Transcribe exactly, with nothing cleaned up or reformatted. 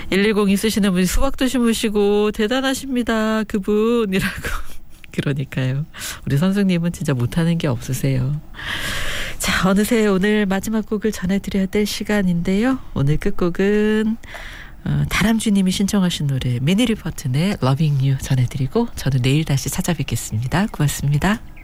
일일공이 쓰시는 분이 수박도 심으시고 대단하십니다. 그분이라고. 그러니까요. 우리 선생님은 진짜 못하는 게 없으세요. 자, 어느새 오늘 마지막 곡을 전해드려야 될 시간인데요. 오늘 끝곡은 어, 다람쥐님이 신청하신 노래 미니 리퍼튼의 Loving You 전해드리고 저는 내일 다시 찾아뵙겠습니다. 고맙습니다.